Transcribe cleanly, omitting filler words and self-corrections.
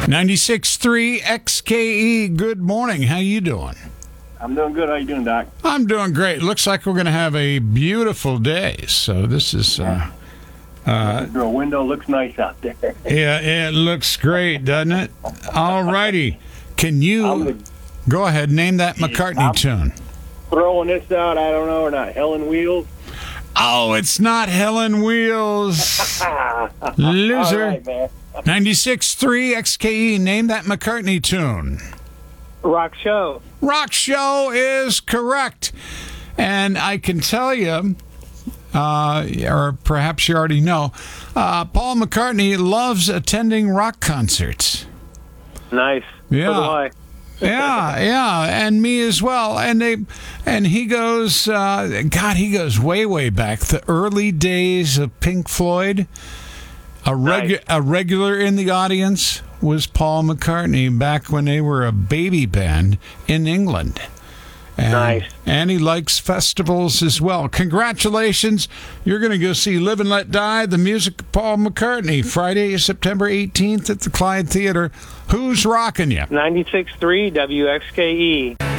96.3 XKE, good morning. How you doing? I'm doing good. How you doing, Doc? I'm doing great. Looks like we're going to have a beautiful day. So this is... Your window looks nice out there. Yeah, it looks great, doesn't it? All righty. Can you... Go ahead, name that McCartney tune. Throwing this out, I don't know, or not. Helen Wheels? Oh, it's not Helen Wheels. Loser. All right, man. 96.3 XKE, name that McCartney tune. Rock Show. Rock Show is correct. And I can tell you, or perhaps you already know, Paul McCartney loves attending rock concerts. Nice. Yeah. So do I. Yeah, and me as well. And he goes, he goes way back. The early days of Pink Floyd. A regular in the audience was Paul McCartney back when they were a baby band in England. Nice. And he likes festivals as well. Congratulations. You're going to go see Live and Let Die, the music of Paul McCartney, Friday, September 18th at the Clyde Theater. Who's rocking you? 96.3 WXKE.